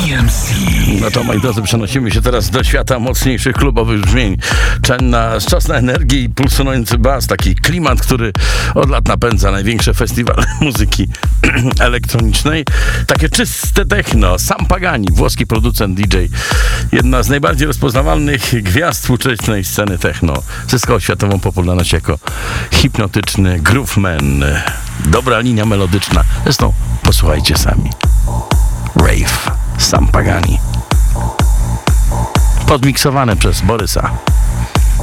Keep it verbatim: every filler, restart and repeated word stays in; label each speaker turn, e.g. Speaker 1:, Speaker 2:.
Speaker 1: D M C.
Speaker 2: No to, moi drodzy, przenosimy się teraz do świata mocniejszych klubowych brzmień. Czas czas na energię i pulsujący bas, taki klimat, który od lat napędza największe festiwale muzyki elektronicznej. Takie czyste techno. Sam Pagani, włoski producent D J. Jedna z najbardziej rozpoznawalnych gwiazd współczesnej sceny techno. Zyskał światową popularność jako hipnotyczny grooveman. Dobra linia melodyczna. Zresztą posłuchajcie sami. Rave. Sam Pagani. Podmiksowane przez Borysa.